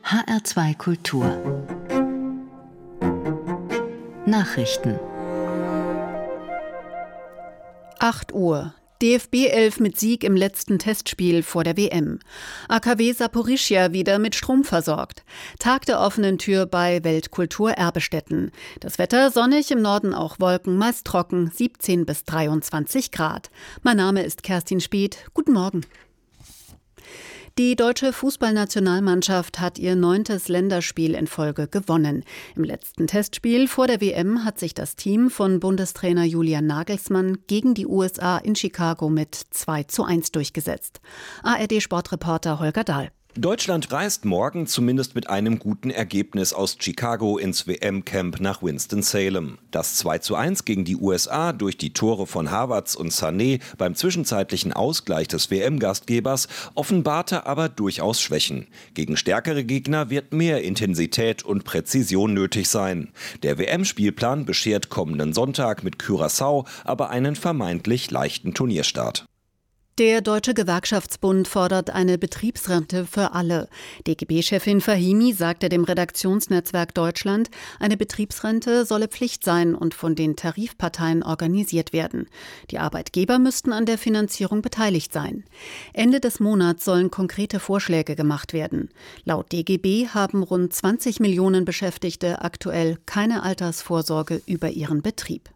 HR2 Kultur Nachrichten 8 Uhr. DFB 11 mit Sieg im letzten Testspiel vor der WM. AKW Saporischschja wieder mit Strom versorgt. Tag der offenen Tür bei Weltkulturerbestätten. Das Wetter sonnig, im Norden auch Wolken, meist trocken, 17 bis 23 Grad. Mein Name ist Kerstin Speth. Guten Morgen. Die deutsche Fußballnationalmannschaft hat ihr 9. Länderspiel in Folge gewonnen. Im letzten Testspiel vor der WM hat sich das Team von Bundestrainer Julian Nagelsmann gegen die USA in Chicago mit 2:1 durchgesetzt. ARD-Sportreporter Holger Dahl. Deutschland reist morgen zumindest mit einem guten Ergebnis aus Chicago ins WM-Camp nach Winston-Salem. Das 2:1 gegen die USA durch die Tore von Havertz und Sané beim zwischenzeitlichen Ausgleich des WM-Gastgebers offenbarte aber durchaus Schwächen. Gegen stärkere Gegner wird mehr Intensität und Präzision nötig sein. Der WM-Spielplan beschert kommenden Sonntag mit Curaçao aber einen vermeintlich leichten Turnierstart. Der Deutsche Gewerkschaftsbund fordert eine Betriebsrente für alle. DGB-Chefin Fahimi sagte dem Redaktionsnetzwerk Deutschland, eine Betriebsrente solle Pflicht sein und von den Tarifparteien organisiert werden. Die Arbeitgeber müssten an der Finanzierung beteiligt sein. Ende des Monats sollen konkrete Vorschläge gemacht werden. Laut DGB haben rund 20 Millionen Beschäftigte aktuell keine Altersvorsorge über ihren Betrieb.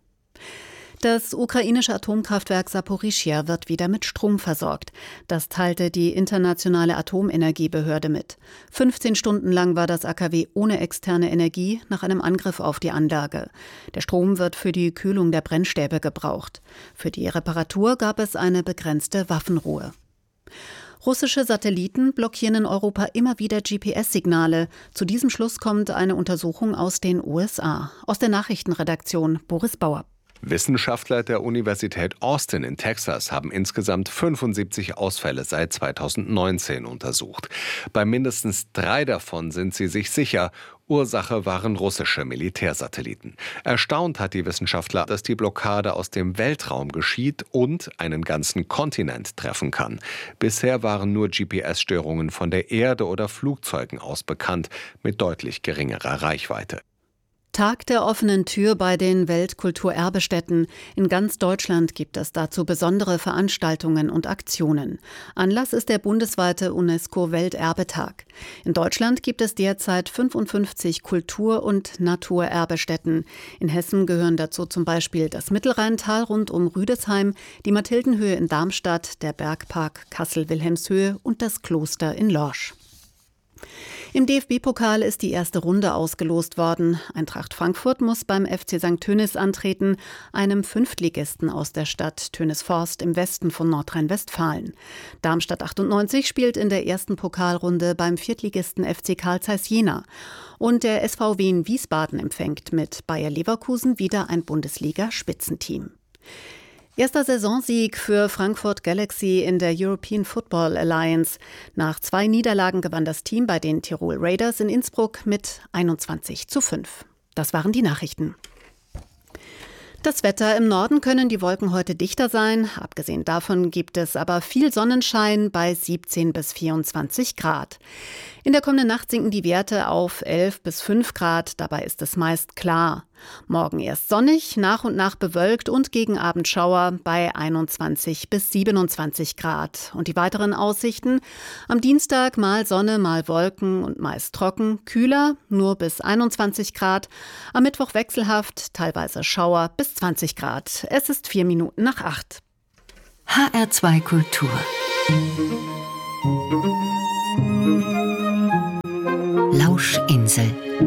Das ukrainische Atomkraftwerk Saporischschja wird wieder mit Strom versorgt. Das teilte die Internationale Atomenergiebehörde mit. 15 Stunden lang war das AKW ohne externe Energie nach einem Angriff auf die Anlage. Der Strom wird für die Kühlung der Brennstäbe gebraucht. Für die Reparatur gab es eine begrenzte Waffenruhe. Russische Satelliten blockieren in Europa immer wieder GPS-Signale. Zu diesem Schluss kommt eine Untersuchung aus den USA. Aus der Nachrichtenredaktion Boris Bauer. Wissenschaftler der Universität Austin in Texas haben insgesamt 75 Ausfälle seit 2019 untersucht. Bei mindestens 3 davon sind sie sich sicher. Ursache waren russische Militärsatelliten. Erstaunt hat die Wissenschaftler, dass die Blockade aus dem Weltraum geschieht und einen ganzen Kontinent treffen kann. Bisher waren nur GPS-Störungen von der Erde oder Flugzeugen aus bekannt, mit deutlich geringerer Reichweite. Tag der offenen Tür bei den Weltkulturerbestätten. In ganz Deutschland gibt es dazu besondere Veranstaltungen und Aktionen. Anlass ist der bundesweite UNESCO-Welterbetag. In Deutschland gibt es derzeit 55 Kultur- und Naturerbestätten. In Hessen gehören dazu zum Beispiel das Mittelrheintal rund um Rüdesheim, die Mathildenhöhe in Darmstadt, der Bergpark Kassel-Wilhelmshöhe und das Kloster in Lorsch. Im DFB-Pokal ist die erste Runde ausgelost worden. Eintracht Frankfurt muss beim FC St. Tönnis antreten, einem Fünftligisten aus der Stadt Tönisforst im Westen von Nordrhein-Westfalen. Darmstadt 98 spielt in der ersten Pokalrunde beim Viertligisten FC Carl Zeiss Jena. Und der SV Wien Wiesbaden empfängt mit Bayer Leverkusen wieder ein Bundesliga-Spitzenteam. Erster Saisonsieg für Frankfurt Galaxy in der European Football Alliance. Nach 2 Niederlagen gewann das Team bei den Tirol Raiders in Innsbruck mit 21:5. Das waren die Nachrichten. Das Wetter: Im Norden können die Wolken heute dichter sein. Abgesehen davon gibt es aber viel Sonnenschein bei 17 bis 24 Grad. In der kommenden Nacht sinken die Werte auf 11 bis 5 Grad. Dabei ist es meist klar. Morgen erst sonnig, nach und nach bewölkt und gegen Abend Schauer bei 21 bis 27 Grad. Und die weiteren Aussichten: Am Dienstag mal Sonne, mal Wolken und meist trocken, kühler, nur bis 21 Grad. Am Mittwoch wechselhaft, teilweise Schauer bis 20 Grad. Es ist 4 Minuten nach 8. HR2 Kultur Lauschinsel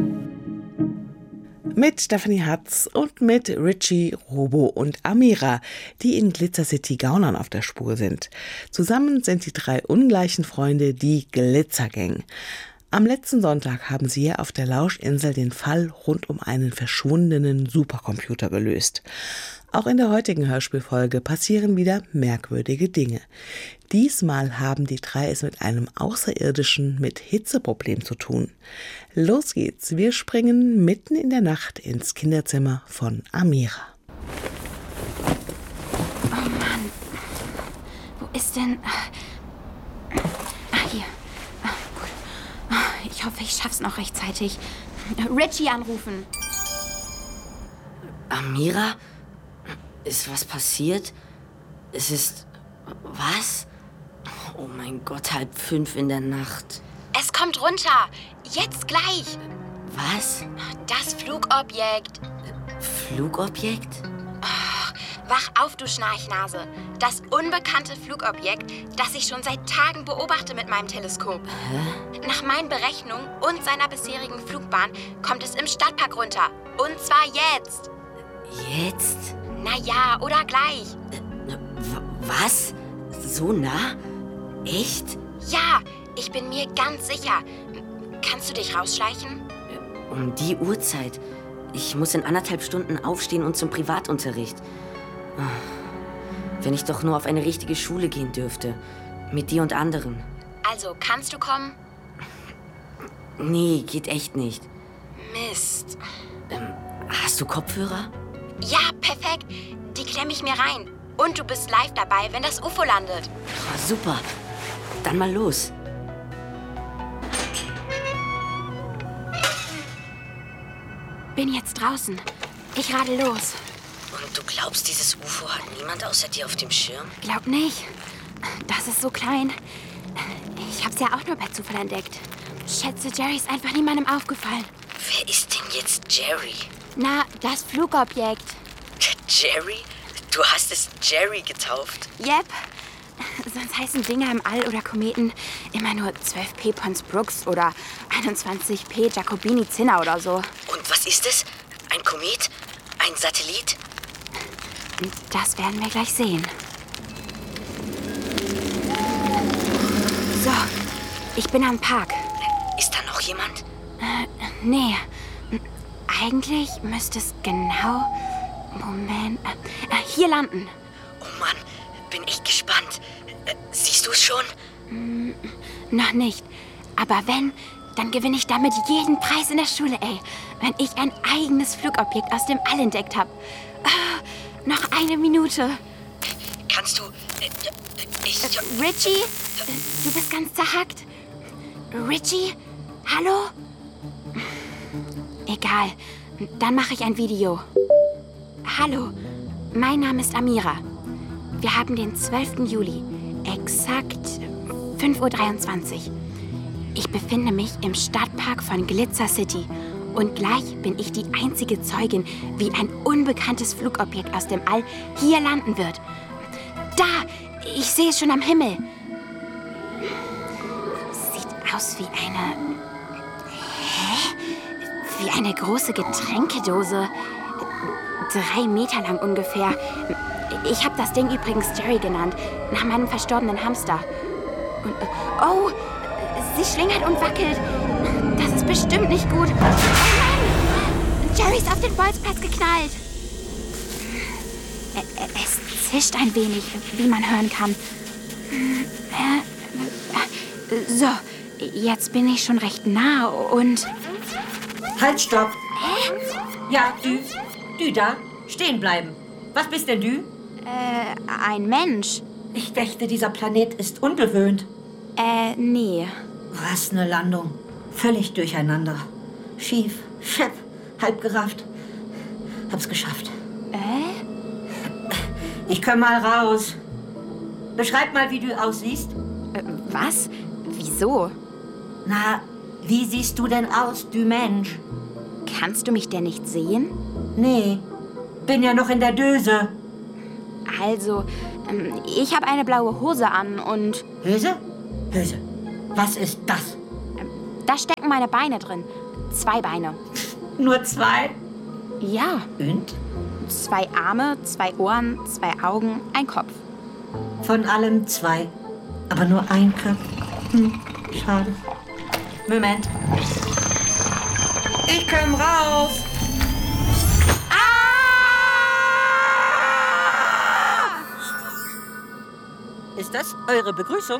mit Stephanie Hatz und mit Richie, Robo und Amira, die in Glitzer City Gaunern auf der Spur sind. Zusammen sind die 3 ungleichen Freunde die Glitzergang. Am letzten Sonntag haben sie hier auf der Lauschinsel den Fall rund um einen verschwundenen Supercomputer gelöst. Auch in der heutigen Hörspielfolge passieren wieder merkwürdige Dinge. Diesmal haben die 3 es mit einem Außerirdischen mit Hitzeproblem zu tun. Los geht's, wir springen mitten in der Nacht ins Kinderzimmer von Amira. Oh Mann, wo ist denn... hier. Gut. Ich Ich hoffe, ich schaff's noch rechtzeitig. Richie anrufen. Amira? Ist was passiert? Es ist... Was? Oh mein Gott, 4:30 in der Nacht. Es kommt runter. Jetzt gleich. Was? Das Flugobjekt. Flugobjekt? Wach auf, du Schnarchnase. Das unbekannte Flugobjekt, das ich schon seit Tagen beobachte mit meinem Teleskop. Nach meinen Berechnungen und seiner bisherigen Flugbahn kommt es im Stadtpark runter. Und zwar jetzt. Jetzt? Na ja, oder gleich. Was? So nah? Echt? Ja, ich bin mir ganz sicher. Kannst du dich rausschleichen? Um die Uhrzeit. Ich muss in 1,5 Stunden aufstehen und zum Privatunterricht. Wenn ich doch nur auf eine richtige Schule gehen dürfte. Mit dir und anderen. Also, kannst du kommen? Nee, geht echt nicht. Mist. Hast du Kopfhörer? Ja, perfekt. Die klemme ich mir rein. Und du bist live dabei, wenn das UFO landet. Oh, super. Dann mal los. Bin jetzt draußen. Ich radel los. Und du glaubst, dieses UFO hat niemand außer dir auf dem Schirm? Glaub nicht. Das ist so klein. Ich hab's ja auch nur per Zufall entdeckt. Schätze, Jerry ist einfach niemandem aufgefallen. Wer ist denn jetzt Jerry? Na, das Flugobjekt. Jerry? Du hast es Jerry getauft? Yep. Sonst heißen Dinger im All oder Kometen immer nur 12P Pons Brooks oder 21P Jacobini Zinner oder so. Und was ist es? Ein Komet? Ein Satellit? Das werden wir gleich sehen. So, ich bin am Park. Ist da noch jemand? Nee. Eigentlich müsste es genau... Moment. Hier landen. Oh Mann, bin ich gespannt. Siehst du es schon? Noch nicht. Aber wenn, dann gewinne ich damit jeden Preis in der Schule, ey. Wenn ich ein eigenes Flugobjekt aus dem All entdeckt habe. Noch 1 Minute. Kannst du... Richie? Du bist ganz zerhackt. Richie? Hallo? Egal. Dann mache ich ein Video. Hallo, mein Name ist Amira. Wir haben den 12. Juli, exakt 5:23 Uhr. Ich befinde mich im Stadtpark von Glitzer City und gleich bin ich die einzige Zeugin, wie ein unbekanntes Flugobjekt aus dem All hier landen wird. Da, ich sehe es schon am Himmel. Sieht aus wie eine... Wie eine große Getränkedose. 3 Meter lang ungefähr. Ich habe das Ding übrigens Jerry genannt, nach meinem verstorbenen Hamster. Und, oh, sie schlingert und wackelt. Das ist bestimmt nicht gut. Oh nein! Jerry ist auf den Bolzplatz geknallt. Es zischt ein wenig, wie man hören kann. So, jetzt bin ich schon recht nah und... Halt, stopp! Ja, du da, stehen bleiben. Was bist denn du? Ein Mensch. Ich dachte, dieser Planet ist unbewohnt. Nee. Was eine Landung. Völlig durcheinander. Schief, schepp, halb gerafft. Hab's geschafft. Ich komm mal raus. Beschreib mal, wie du aussiehst. Was? Wieso? Na, wie siehst du denn aus, du Mensch? Kannst du mich denn nicht sehen? Nee, bin ja noch in der Döse. Also, ich habe eine blaue Hose an und... Hose? Hose. Was ist das? Da stecken meine Beine drin. 2 Beine. Nur 2? Ja. Und? 2 Arme, 2 Ohren, 2 Augen, ein Kopf. Von allem 2. Aber nur ein Kopf. Schade. Moment. Ich komm raus. Ist das eure Begrüßung?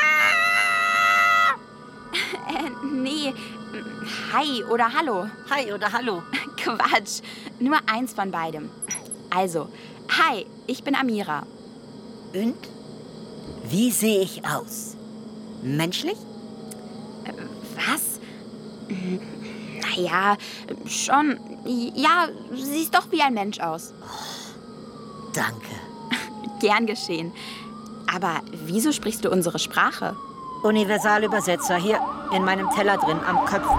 Nee. Hi oder Hallo. Hi oder Hallo. Quatsch. Nur eins von beidem. Also, hi, ich bin Amira. Und? Wie sehe ich aus? Menschlich? Was? Naja, schon. Ja, siehst doch wie ein Mensch aus. Danke. Gern geschehen. Aber wieso sprichst du unsere Sprache? Universalübersetzer hier in meinem Teller drin am Köpfen.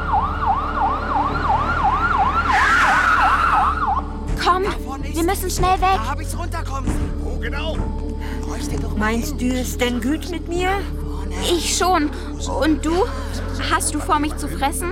Komm, wir müssen schnell weg. Da hab ich's runterkommen. Wo genau? Leuchte doch mal. Meinst du es denn gut mit mir? Ich schon. Und du? Hast du vor, mich zu fressen?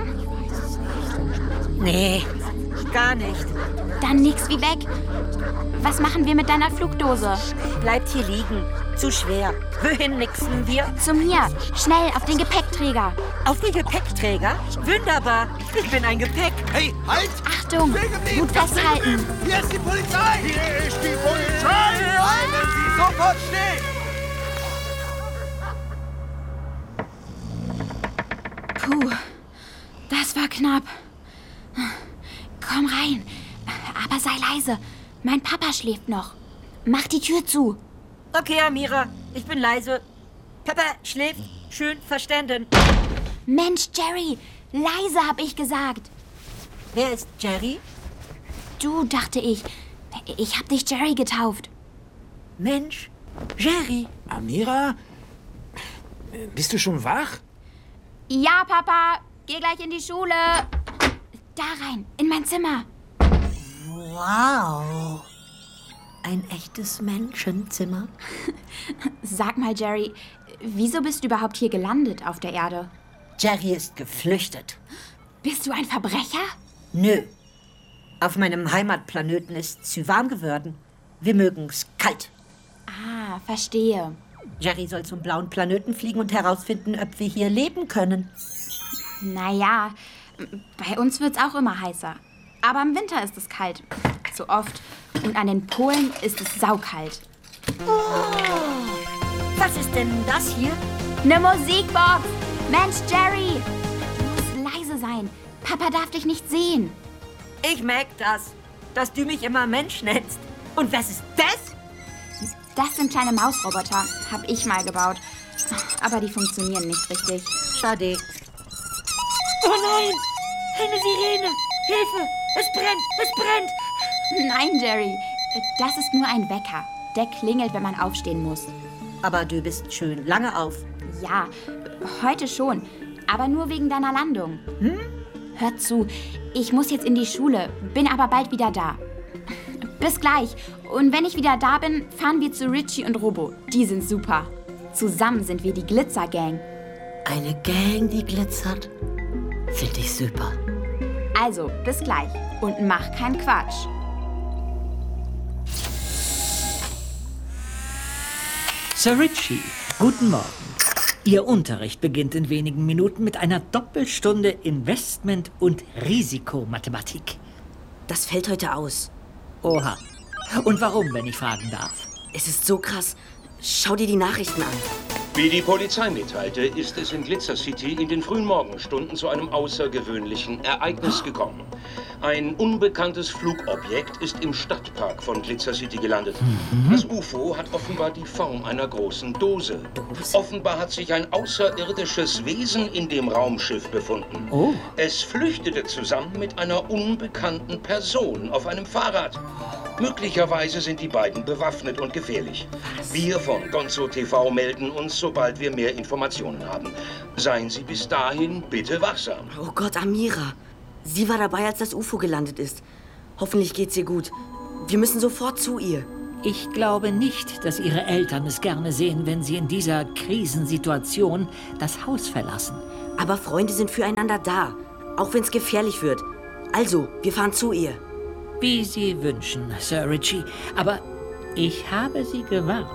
Nee, gar nicht. Dann nix wie weg. Was machen wir mit deiner Flugdose? Bleibt hier liegen. Zu schwer. Wohin nixen wir? Zu mir. Schnell, auf den Gepäckträger. Auf den Gepäckträger? Wunderbar. Ich bin ein Gepäck. Hey, halt! Achtung, gut festhalten. Hier ist die Polizei! Hier ist die Polizei! Bleiben Sie sofort stehen! Puh, das war knapp. Komm rein, aber sei leise. Mein Papa schläft noch. Mach die Tür zu. Okay, Amira, ich bin leise. Papa schläft. Schön verstanden. Mensch, Jerry, leise hab ich gesagt. Wer ist Jerry? Du, dachte ich. Ich hab dich Jerry getauft. Mensch, Jerry. Amira? Bist du schon wach? Ja, Papa, geh gleich in die Schule. Da rein, in mein Zimmer. Wow. Ein echtes Menschenzimmer. Sag mal, Jerry, wieso bist du überhaupt hier gelandet auf der Erde? Jerry ist geflüchtet. Bist du ein Verbrecher? Nö. Auf meinem Heimatplaneten ist es zu warm geworden. Wir mögen's kalt. Ah, verstehe. Jerry soll zum blauen Planeten fliegen und herausfinden, ob wir hier leben können. Naja, bei uns wird's auch immer heißer. Aber im Winter ist es kalt. So oft. Und an den Polen ist es saukalt. Oh, was ist denn das hier? Eine Musikbox! Mensch, Jerry! Du musst leise sein. Papa darf dich nicht sehen. Ich merk das, dass du mich immer Mensch nennst. Und was ist das? Das sind kleine Mausroboter. Hab ich mal gebaut. Aber die funktionieren nicht richtig. Schade. Oh nein! Eine Sirene! Hilfe! Es brennt! Es brennt! Nein, Jerry. Das ist nur ein Wecker. Der klingelt, wenn man aufstehen muss. Aber du bist schön lange auf. Ja, heute schon. Aber nur wegen deiner Landung. Hör zu, ich muss jetzt in die Schule, bin aber bald wieder da. Bis gleich. Und wenn ich wieder da bin, fahren wir zu Richie und Robo. Die sind super. Zusammen sind wir die Glitzer-Gang. Eine Gang, die glitzert? Finde ich super. Also, bis gleich. Und mach keinen Quatsch. Sir Richie, guten Morgen. Ihr Unterricht beginnt in wenigen Minuten mit einer Doppelstunde Investment- und Risikomathematik. Das fällt heute aus. Oha. Und warum, wenn ich fragen darf? Es ist so krass. Schau dir die Nachrichten an. Wie die Polizei mitteilte, ist es in Glitzer City in den frühen Morgenstunden zu einem außergewöhnlichen Ereignis gekommen. Ein unbekanntes Flugobjekt ist im Stadtpark von Glitzer City gelandet. Das UFO hat offenbar die Form einer großen Dose. Offenbar hat sich ein außerirdisches Wesen in dem Raumschiff befunden. Oh. Es flüchtete zusammen mit einer unbekannten Person auf einem Fahrrad. Möglicherweise sind die beiden bewaffnet und gefährlich. Wir von Gonzo TV melden uns, sobald wir mehr Informationen haben. Seien Sie bis dahin bitte wachsam. Oh Gott, Amira. Sie war dabei, als das UFO gelandet ist. Hoffentlich geht's ihr gut. Wir müssen sofort zu ihr. Ich glaube nicht, dass Ihre Eltern es gerne sehen, wenn Sie in dieser Krisensituation das Haus verlassen. Aber Freunde sind füreinander da, auch wenn es gefährlich wird. Also, wir fahren zu ihr. Wie Sie wünschen, Sir Richie. Aber ich habe Sie gewarnt.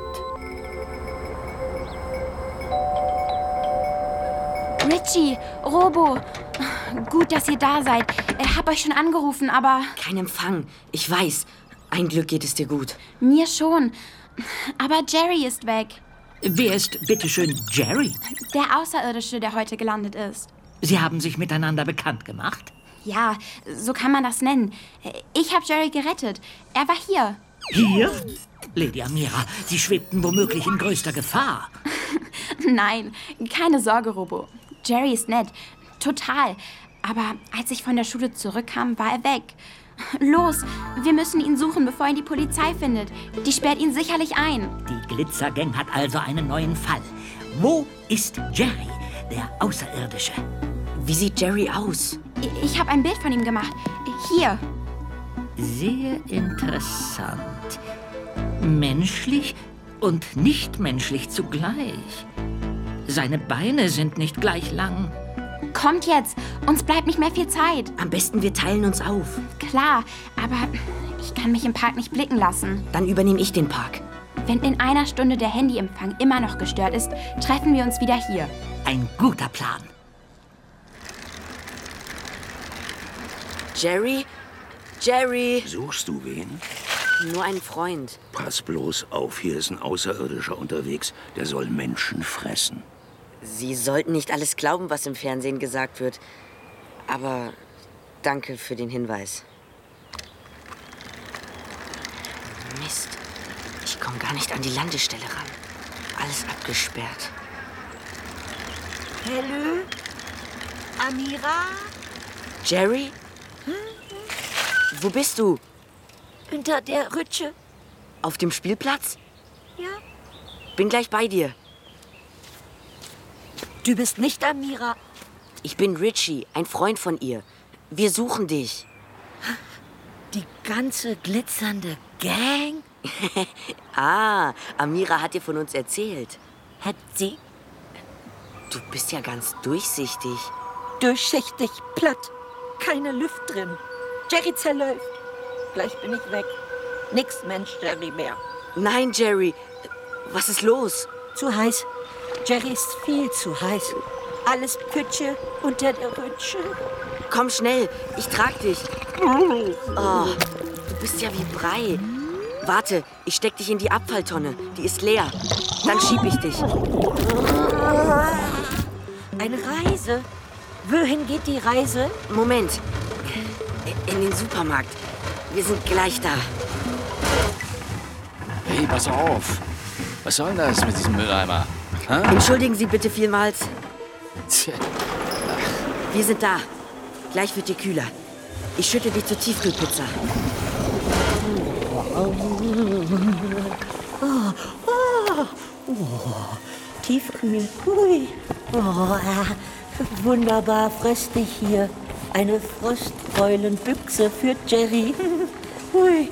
Richie, Robo, gut, dass ihr da seid. Ich hab euch schon angerufen, aber... Kein Empfang. Ich weiß. Ein Glück geht es dir gut. Mir schon. Aber Jerry ist weg. Wer ist bitteschön Jerry? Der Außerirdische, der heute gelandet ist. Sie haben sich miteinander bekannt gemacht? Ja, so kann man das nennen. Ich habe Jerry gerettet. Er war hier. Hier? Lady Amira, Sie schwebten womöglich in größter Gefahr. Nein, keine Sorge, Robo. Jerry ist nett. Total. Aber als ich von der Schule zurückkam, war er weg. Los, wir müssen ihn suchen, bevor ihn die Polizei findet. Die sperrt ihn sicherlich ein. Die Glitzergang hat also einen neuen Fall. Wo ist Jerry, der Außerirdische? Wie sieht Jerry aus? Ich habe ein Bild von ihm gemacht. Hier. Sehr interessant. Menschlich und nicht menschlich zugleich. Seine Beine sind nicht gleich lang. Kommt jetzt, uns bleibt nicht mehr viel Zeit. Am besten wir teilen uns auf. Klar, aber ich kann mich im Park nicht blicken lassen. Dann übernehme ich den Park. Wenn in einer Stunde der Handyempfang immer noch gestört ist, treffen wir uns wieder hier. Ein guter Plan. Jerry? Jerry? Suchst du wen? Nur einen Freund. Pass bloß auf, hier ist ein Außerirdischer unterwegs. Der soll Menschen fressen. Sie sollten nicht alles glauben, was im Fernsehen gesagt wird. Aber danke für den Hinweis. Mist. Ich komme gar nicht an die Landestelle ran. Alles abgesperrt. Hallo? Amira? Jerry? Wo bist du? Unter der Rütsche. Auf dem Spielplatz? Ja. Bin gleich bei dir. Du bist nicht Amira. Ich bin Richie, ein Freund von ihr. Wir suchen dich. Die ganze glitzernde Gang? Amira hat dir von uns erzählt. Hat sie? Du bist ja ganz durchsichtig. Durchsichtig, platt. Keine Luft drin. Jerry zerläuft. Gleich bin ich weg. Nix Mensch, Jerry mehr. Nein, Jerry. Was ist los? Zu heiß. Jerry ist viel zu heiß. Alles Pütsche unter der Rütsche. Komm schnell, ich trag dich. Oh, du bist ja wie Brei. Warte, ich steck dich in die Abfalltonne. Die ist leer. Dann schieb ich dich. Eine Reise? Wohin geht die Reise? Moment. In den Supermarkt. Wir sind gleich da. Hey, pass auf. Was soll denn das mit diesem Mülleimer? Ha? Entschuldigen Sie bitte vielmals. Tja. Wir sind da. Gleich wird dir kühler. Ich schütte dich zur Tiefkühlpizza. Tiefkühl. Hui. Wunderbar fröstig hier. Eine Frostbeulenbüchse für Jerry. Hui.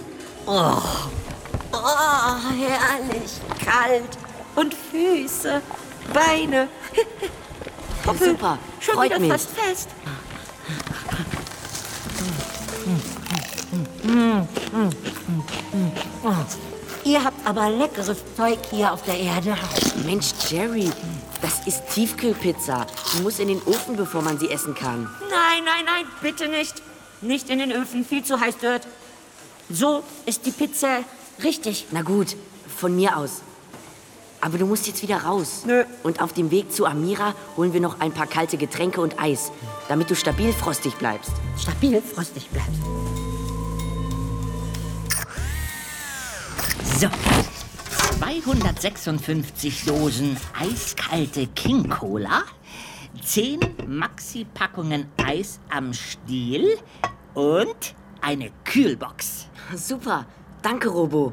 Herrlich. Kalt. Und Füße. Beine. Super. Schon Freut wieder mich. fast fest. Ihr habt aber leckeres Zeug hier auf der Erde. Mensch, Jerry, das ist Tiefkühlpizza. Die muss in den Ofen, bevor man sie essen kann. Nein, bitte nicht. Nicht in den Öfen, viel zu heiß dort. So ist die Pizza richtig. Na gut, von mir aus. Aber du musst jetzt wieder raus. Nö. Und auf dem Weg zu Amira holen wir noch ein paar kalte Getränke und Eis, damit du stabil frostig bleibst. Stabil frostig bleibst. So, 256 Dosen eiskalte King Cola, 10 Maxi-Packungen Eis am Stiel und eine Kühlbox. Super, danke, Robo.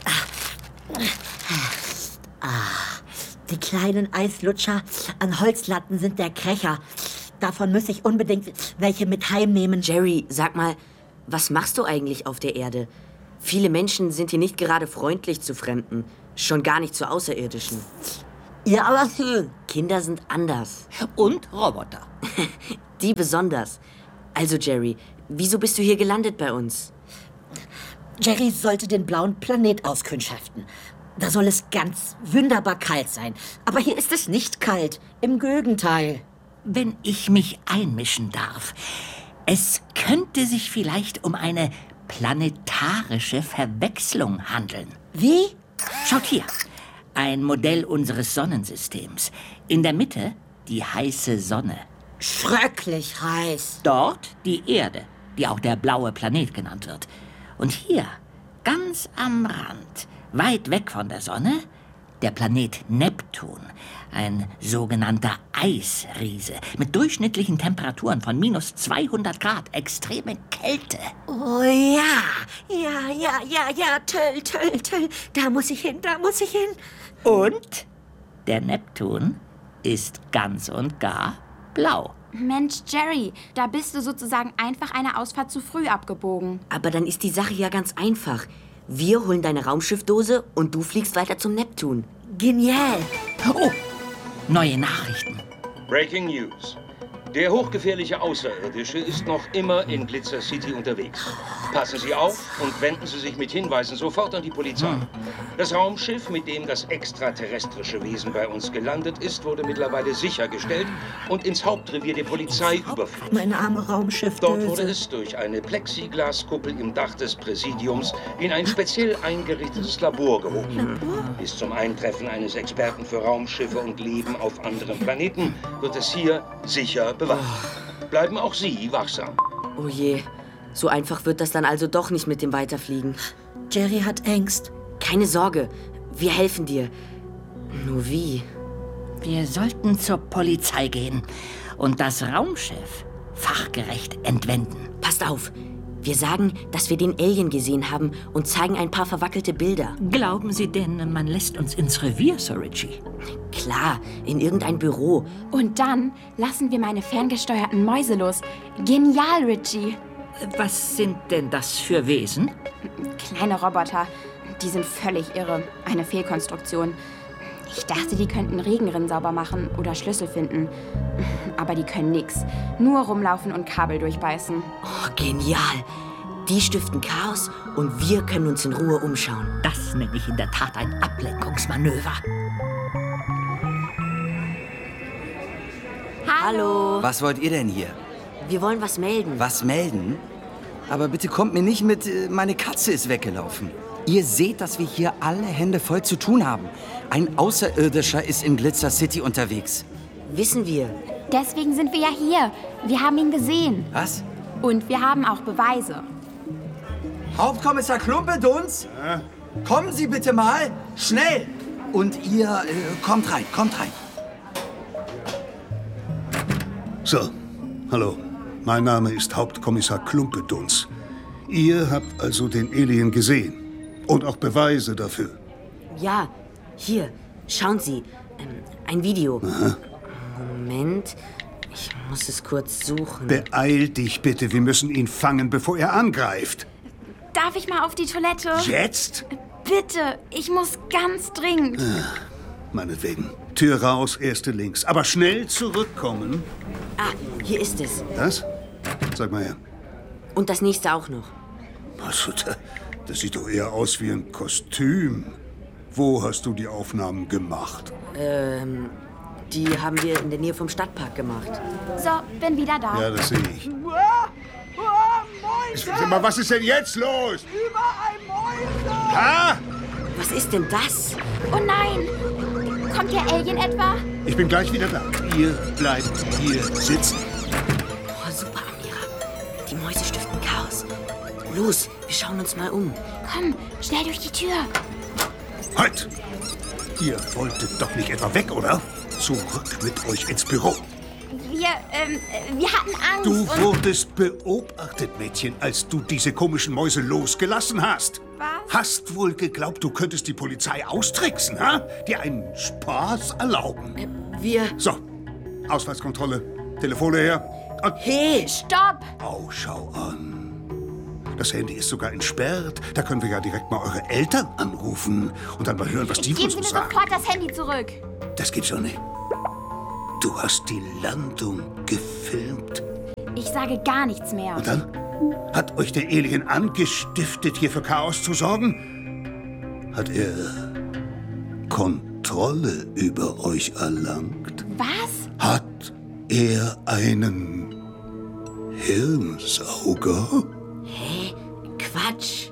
Die kleinen Eislutscher an Holzlatten sind der Krecher. Davon muss ich unbedingt welche mit heimnehmen. Jerry, sag mal, was machst du eigentlich auf der Erde? Viele Menschen sind hier nicht gerade freundlich zu Fremden, schon gar nicht zu Außerirdischen. Ja, aber schön. Kinder sind anders. Und Roboter. Die besonders. Also, Jerry, wieso bist du hier gelandet bei uns? Jerry sollte den blauen Planet auskundschaften. Da soll es ganz wunderbar kalt sein. Aber hier ist es nicht kalt. Im Gegenteil. Wenn ich mich einmischen darf, es könnte sich vielleicht um eine planetarische Verwechslung handeln. Wie? Schaut hier, ein Modell unseres Sonnensystems. In der Mitte die heiße Sonne. Schrecklich heiß. Dort die Erde, die auch der blaue Planet genannt wird. Und hier, ganz am Rand, weit weg von der Sonne, Der Planet Neptun, ein sogenannter Eisriese mit durchschnittlichen Temperaturen von minus 200 Grad, extreme Kälte. Oh ja, toll. Da muss ich hin. Und der Neptun ist ganz und gar blau. Mensch, Jerry, da bist du sozusagen einfach eine Ausfahrt zu früh abgebogen. Aber dann ist die Sache ja ganz einfach. Wir holen deine Raumschiffdose und du fliegst weiter zum Neptun. Genial. Oh, neue Nachrichten. Breaking News. Der hochgefährliche Außerirdische ist noch immer in Glitzer City unterwegs. Passen Sie auf und wenden Sie sich mit Hinweisen sofort an die Polizei. Das Raumschiff, mit dem das extraterrestrische Wesen bei uns gelandet ist, wurde mittlerweile sichergestellt und ins Hauptrevier der Polizei überführt. Meine arme Raumschiffdöse. Dort wurde es durch eine Plexiglaskuppel im Dach des Präsidiums in ein speziell eingerichtetes Labor gehoben. Bis zum Eintreffen eines Experten für Raumschiffe und Leben auf anderen Planeten wird es hier sicher bewacht. Bleiben auch Sie wachsam. Oh je, so einfach wird das dann also doch nicht mit dem Weiterfliegen. Jerry hat Angst. Keine Sorge, wir helfen dir. Nur wie? Wir sollten zur Polizei gehen und das Raumschiff fachgerecht entwenden. Passt auf, wir sagen, dass wir den Alien gesehen haben und zeigen ein paar verwackelte Bilder. Glauben Sie denn, man lässt uns ins Revier, Sir Richie? Klar, in irgendein Büro. Und dann lassen wir meine ferngesteuerten Mäuse los. Genial, Richie. Was sind denn das für Wesen? Kleine Roboter. Die sind völlig irre. Eine Fehlkonstruktion. Ich dachte, die könnten Regenrinnen sauber machen oder Schlüssel finden. Aber die können nix. Nur rumlaufen und Kabel durchbeißen. Oh, genial. Die stiften Chaos und wir können uns in Ruhe umschauen. Das nenne ich in der Tat ein Ablenkungsmanöver. Hallo. Was wollt ihr denn hier? Wir wollen was melden. Was melden? Aber bitte kommt mir nicht mit, meine Katze ist weggelaufen. Ihr seht, dass wir hier alle Hände voll zu tun haben. Ein Außerirdischer ist in Glitzer City unterwegs. Wissen wir. Deswegen sind wir ja hier. Wir haben ihn gesehen. Was? Und wir haben auch Beweise. Hauptkommissar Klumpeduns? Kommen Sie bitte mal. Schnell. Und ihr, kommt rein. So, hallo. Mein Name ist Hauptkommissar Klumpeduns. Ihr habt also den Alien gesehen. Und auch Beweise dafür. Ja, hier, schauen Sie. Ein Video. Aha. Moment, ich muss es kurz suchen. Beeil dich bitte, wir müssen ihn fangen, bevor er angreift. Darf ich mal auf die Toilette? Jetzt? Bitte, ich muss ganz dringend. Meinetwegen. Tür raus, erste links. Aber schnell zurückkommen. Ah, hier ist es. Das? Sag mal her. Und das nächste auch noch. Also, das sieht doch eher aus wie ein Kostüm. Wo hast du die Aufnahmen gemacht? Die haben wir in der Nähe vom Stadtpark gemacht. So, bin wieder da. Ja, das sehe ich. Sag mal, was ist denn jetzt los? Überall Mäuse! Ha? Was ist denn das? Oh nein! Kommt der Alien etwa? Ich bin gleich wieder da. Ihr bleibt hier sitzen. Oh, super, Amira. Die Mäuse stiften Chaos. Los, wir schauen uns mal um. Komm, schnell durch die Tür. Halt! Ihr wolltet doch nicht etwa weg, oder? Zurück mit euch ins Büro. Wir hatten Angst. Du wurdest beobachtet, Mädchen, als du diese komischen Mäuse losgelassen hast. Was? Hast wohl geglaubt, du könntest die Polizei austricksen, ha? Dir einen Spaß erlauben. So, Ausweiskontrolle, Telefone her. Und Hey, stopp! Oh, schau an. Das Handy ist sogar entsperrt. Da können wir ja direkt mal eure Eltern anrufen und dann mal hören, was die Geben uns Sie mir sagen. sofort das Handy zurück. Das gibt's doch nicht. Du hast die Landung gefilmt. Ich sage gar nichts mehr. Und dann? Hat euch der Alien angestiftet, hier für Chaos zu sorgen? Hat er Kontrolle über euch erlangt? Was? Hat er einen Hirnsauger? Hä? Quatsch.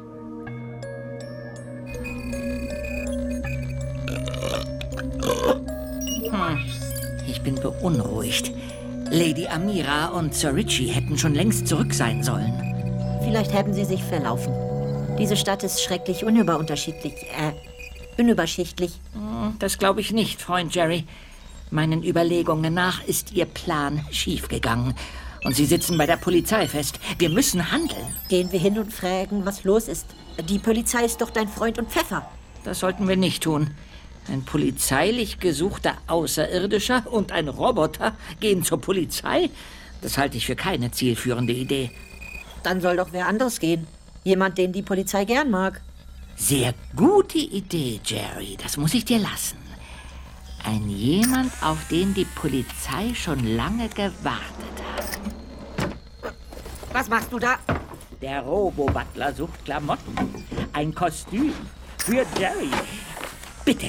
Ich bin beunruhigt. Lady Amira und Sir Richie hätten schon längst zurück sein sollen. Vielleicht haben sie sich verlaufen. Diese Stadt ist schrecklich unüberschichtlich. Das glaube ich nicht, Freund Jerry. Meinen Überlegungen nach ist Ihr Plan schiefgegangen. Und Sie sitzen bei der Polizei fest. Wir müssen handeln. Gehen wir hin und fragen, was los ist. Die Polizei ist doch dein Freund und Pfeffer. Das sollten wir nicht tun. Ein polizeilich gesuchter Außerirdischer und ein Roboter gehen zur Polizei? Das halte ich für keine zielführende Idee. Dann soll doch wer anderes gehen. Jemand, den die Polizei gern mag. Sehr gute Idee, Jerry. Das muss ich dir lassen. Ein jemand, auf den die Polizei schon lange gewartet hat. Was machst du da? Der Robo-Butler sucht Klamotten. Ein Kostüm für Jerry. Bitte.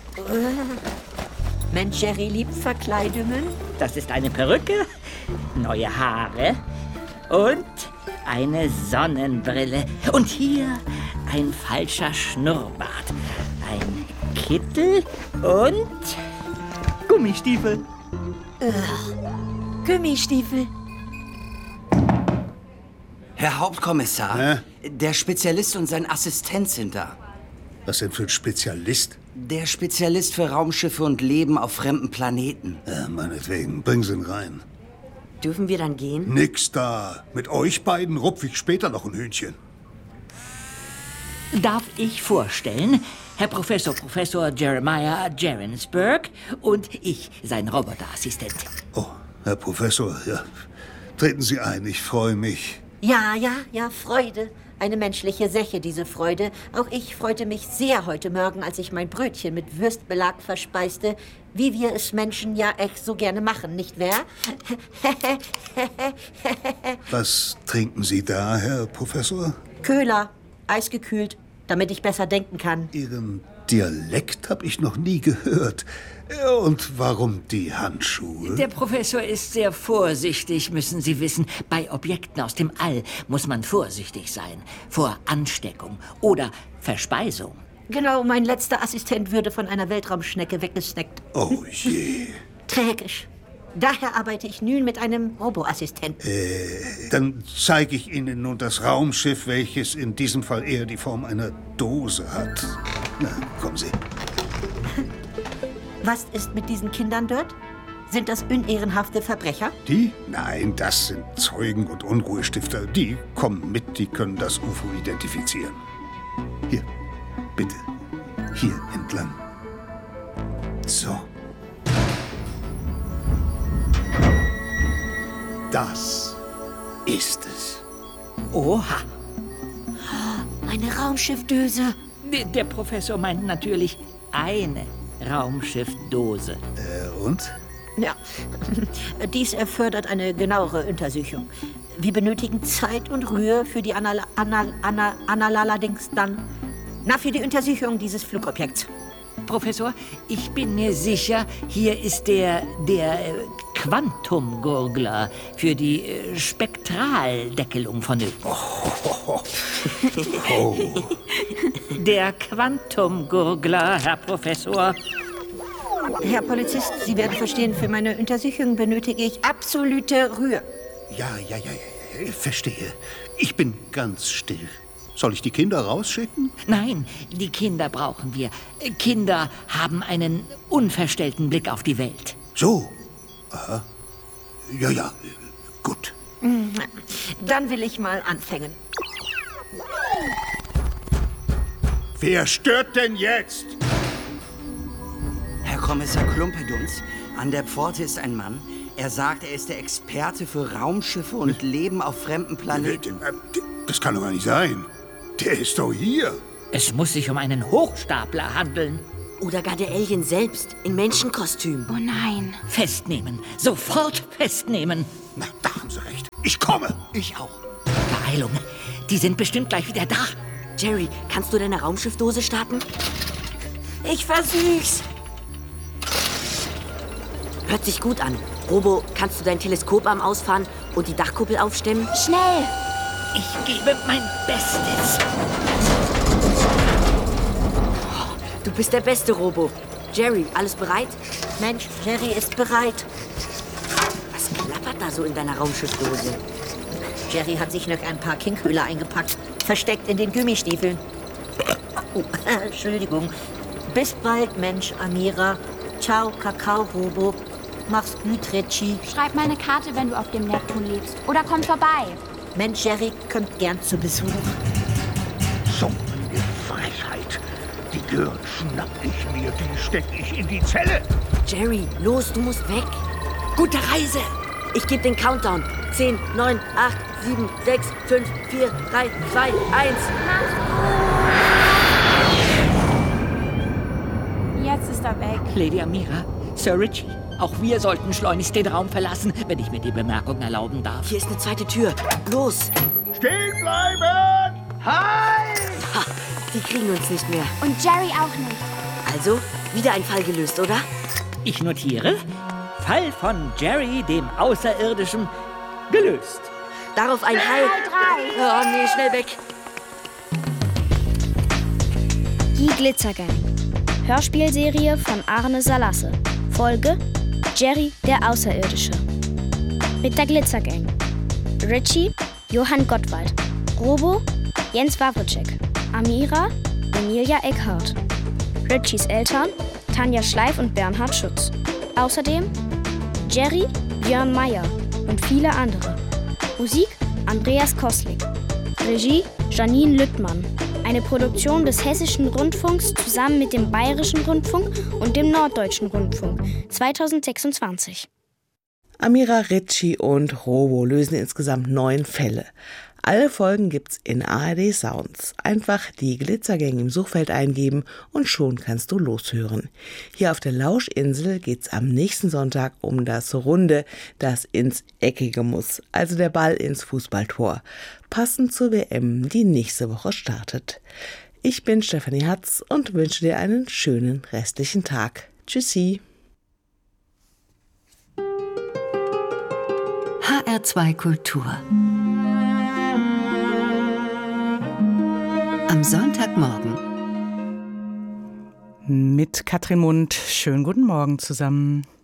Mensch, Jerry liebt Verkleidungen. Das ist eine Perücke, neue Haare und eine Sonnenbrille. Und hier ein falscher Schnurrbart, ein Kittel und Gummistiefel. Gummistiefel. Herr Hauptkommissar, der Spezialist und sein Assistent sind da. Was denn für ein Spezialist? Der Spezialist für Raumschiffe und Leben auf fremden Planeten. Ja, meinetwegen. Bring sie ihn rein. Dürfen wir dann gehen? Nix da. Mit euch beiden rupf ich später noch ein Hühnchen. Darf ich vorstellen, Herr Professor Jeremiah Jerensburg und ich, sein Roboterassistent. Oh, Herr Professor, ja. Treten Sie ein, ich freue mich. Ja, Freude. Eine menschliche Sache, diese Freude. Auch ich freute mich sehr heute Morgen, als ich mein Brötchen mit Würstbelag verspeiste, wie wir es Menschen ja echt so gerne machen, nicht wahr? Was trinken Sie da, Herr Professor? Köhler, eisgekühlt, damit ich besser denken kann. Ihren Dialekt habe ich noch nie gehört. Und warum die Handschuhe? Der Professor ist sehr vorsichtig, müssen Sie wissen. Bei Objekten aus dem All muss man vorsichtig sein. Vor Ansteckung oder Verspeisung. Genau, mein letzter Assistent würde von einer Weltraumschnecke weggesnackt. Oh je. Tragisch. Daher arbeite ich nun mit einem Roboassistenten. Dann zeige ich Ihnen nun das Raumschiff, welches in diesem Fall eher die Form einer Dose hat. Na, kommen Sie. Was ist mit diesen Kindern dort? Sind das unehrenhafte Verbrecher? Die? Nein, das sind Zeugen und Unruhestifter. Die kommen mit, die können das UFO identifizieren. Hier, bitte. Hier entlang. So. Das ist es. Oha. Eine Raumschiffdöse. Der Professor meint natürlich eine Raumschiffdose. Und? Ja, dies erfordert eine genauere Untersuchung. Wir benötigen Zeit und Ruhe für die allerdings dann. Für die Untersuchung dieses Flugobjekts. Professor, ich bin mir sicher, hier ist der Quantumgurgler für die Spektraldeckelung vonnöten. Der Quantumgurgler, Herr Professor. Herr Polizist, Sie werden verstehen, für meine Untersuchung benötige ich absolute Ruhe. Ja, verstehe. Ich bin ganz still. Soll ich die Kinder rausschicken? Nein, die Kinder brauchen wir. Kinder haben einen unverstellten Blick auf die Welt. So. Aha. Ja, gut. Dann will ich mal anfangen. Wer stört denn jetzt? Herr Kommissar Klumpeduns, an der Pforte ist ein Mann. Er sagt, er ist der Experte für Raumschiffe und Leben auf fremden Planeten. Das kann doch gar nicht sein. Der ist doch hier. Es muss sich um einen Hochstapler handeln. Oder gar der Alien selbst, in Menschenkostüm. Oh nein. Festnehmen. Sofort festnehmen. Na, da haben Sie recht. Ich komme. Ich auch. Beeilung. Die sind bestimmt gleich wieder da. Jerry, kannst du deine Raumschiffdose starten? Ich versuch's. Hört sich gut an. Robo, kannst du dein Teleskoparm ausfahren und die Dachkuppel aufstemmen? Schnell! Ich gebe mein Bestes. Du bist der beste, Robo. Jerry, alles bereit? Mensch, Jerry ist bereit. Was klappert da so in deiner Raumschiffdose? Jerry hat sich noch ein paar Kinkhühler eingepackt, versteckt in den Gummistiefeln. Oh, Entschuldigung. Bis bald, Mensch, Amira. Ciao, Kakao, Robo. Mach's gut, Richie. Schreib mal eine Karte, wenn du auf dem Neptun lebst. Oder komm vorbei. Mensch, Jerry, kommt gern zu Besuch. So eine Frechheit. Die Girl schnapp ich mir, die steck ich in die Zelle. Jerry, los, du musst weg. Gute Reise. Ich gebe den Countdown. 10, 9, 8, 7, 6, 5, 4, 3, 2, 1. Jetzt ist er weg. Lady Amira, Sir Richie, auch wir sollten schleunigst den Raum verlassen, wenn ich mir die Bemerkung erlauben darf. Hier ist eine zweite Tür. Los. Stehen bleiben! Halt! Ha, die kriegen uns nicht mehr. Und Jerry auch nicht. Also, wieder ein Fall gelöst, oder? Ich notiere, Fall von Jerry, dem Außerirdischen, gelöst. Darauf ein Heil. Oh nee, schnell weg. Die Glitzergang. Hörspielserie von Arne Salasse. Folge Jerry, der Außerirdische. Mit der Glitzergang. Richie, Johann Gottwald. Robo, Jens Wawrczyk. Amira, Emilia Eckhardt. Richies Eltern, Tanja Schleif und Bernhard Schutz. Außerdem Jerry, Björn Meyer und viele andere. Musik Andreas Koslik. Regie Janine Lüttmann. Eine Produktion des Hessischen Rundfunks zusammen mit dem Bayerischen Rundfunk und dem Norddeutschen Rundfunk 2026. Amira, Richie und Robo lösen insgesamt 9 Fälle. Alle Folgen gibt's in ARD Sounds. Einfach die Glitzergang im Suchfeld eingeben und schon kannst du loshören. Hier auf der Lauschinsel geht's am nächsten Sonntag um das Runde, das ins Eckige muss, also der Ball ins Fußballtor. Passend zur WM, die nächste Woche startet. Ich bin Stefanie Hatz und wünsche dir einen schönen restlichen Tag. Tschüssi. HR2 Kultur. Am Sonntagmorgen. Mit Katrin Mund. Schönen guten Morgen zusammen.